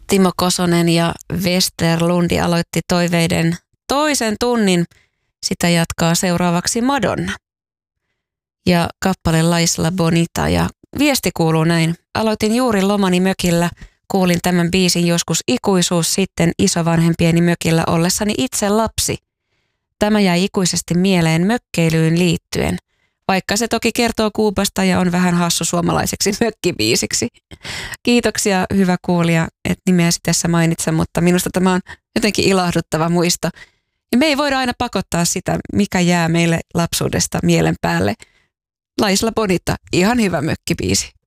Timo Kosonen ja Westerlundi aloitti toiveiden toisen tunnin. Sitä jatkaa seuraavaksi Madonna. Ja kappale La Isla Bonita ja viesti kuuluu näin. Aloitin juuri lomani mökillä. Kuulin tämän biisin joskus ikuisuus sitten isovanhempieni mökillä ollessani itse lapsi. Tämä jäi ikuisesti mieleen mökkeilyyn liittyen. Vaikka se toki kertoo Kuubasta ja on vähän hassu suomalaiseksi mökkibiisiksi. Kiitoksia hyvä kuulija, että nimeäsi tässä mainitsen, mutta minusta tämä on jotenkin ilahduttava muisto. Ja me ei voida aina pakottaa sitä, mikä jää meille lapsuudesta mielen päälle. La Isla Bonita, ihan hyvä mökkibiisi.